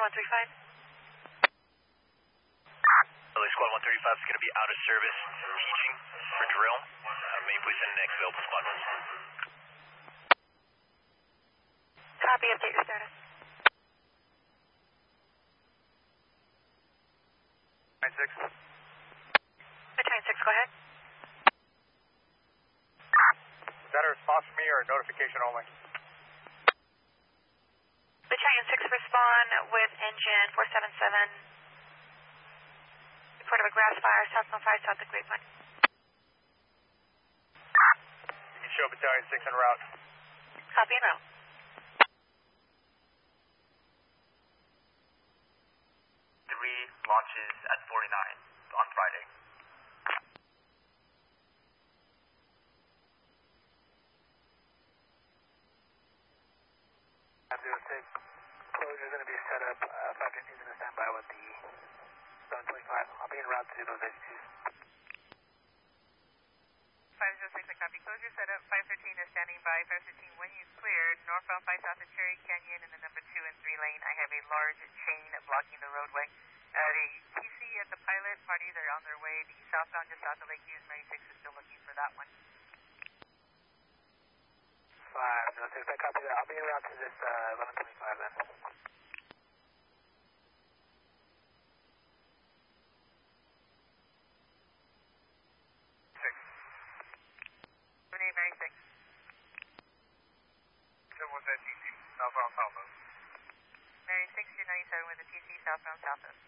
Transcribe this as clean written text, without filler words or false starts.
135. LA Squad 135 is going to be out of service teaching for drill. May you please send the next available squad. Copy, update your status. 96. Battalion 6, go ahead. Is that a response from me or a notification only? Battalion 6, respond with engine 477. Report of a grass fire, southbound 5, south of Grapevine. You can show Battalion 6 en route. Copy en route. Launches at 49 on Friday. Closure is going to be set up. 515 is going to stand by with the 725. I'll be en route to those executes. 506, I copy. Closure set up. 513 is standing by. 513, when you cleared, northbound 5 south of Cherry Canyon in the number 2 and 3 lane. I have a large chain blocking the roadway. The TC at the pilot party, they're on their way. The southbound just south of Lake Hughes, Mary 6 is still looking for that one. 506, I copy that. I'll be en route to this 1125 then. 7896. What's that TC? Southbound, southbound. Mary 6 297 with the TC southbound southwest.